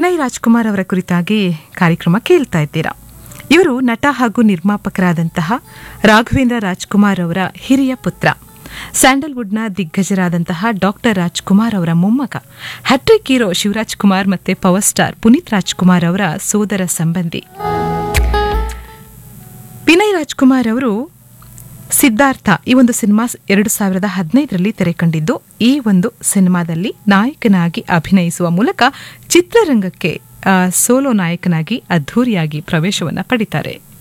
ವಿನಯ್ ರಾಜ್ಕುಮಾರ್ ಅವರ ಕುರಿತಾಗಿ ಕಾರ್ಯಕ್ರಮ ಕೇಳ್ತಾ ಇದ್ದೀರಾ. ಇವರು ನಟ ಹಾಗೂ ನಿರ್ಮಾಪಕರಾದಂತಹ ರಾಘವೇಂದ್ರ ರಾಜ್ಕುಮಾರ್ ಅವರ ಹಿರಿಯ ಪುತ್ರ, ಸ್ಯಾಂಡಲ್ವುಡ್ನ ದಿಗ್ಗಜರಾದಂತಹ ಡಾಕ್ಟರ್ ರಾಜ್ಕುಮಾರ್ ಅವರ ಮೊಮ್ಮಗ, ಹ್ಯಾಟ್ರಿಕ್ ಹೀರೋ ಶಿವರಾಜ್ ಕುಮಾರ್ ಮತ್ತೆ ಪವರ್ ಸ್ಟಾರ್ ಪುನೀತ್ ರಾಜ್ಕುಮಾರ್ ಅವರ ಸೋದರ ಸಂಬಂಧಿ. ವಿನಯ್ ರಾಜ್ಕುಮಾರ್ ಅವರು ಸಿದ್ಧಾರ್ಥ ಈ ಒಂದು ಸಿನಿಮಾ 2015ರಲ್ಲಿ ತೆರೆ ಕಂಡಿದ್ದು. ಈ ಒಂದು ಸಿನಿಮಾದಲ್ಲಿ ನಾಯಕನಾಗಿ ಅಭಿನಯಿಸುವ ಮೂಲಕ ಚಿತ್ರರಂಗಕ್ಕೆ ಸೋಲೋ ನಾಯಕನಾಗಿ ಅದ್ಧೂರಿಯಾಗಿ ಪ್ರವೇಶವನ್ನ ಪಡಿತಾರೆ.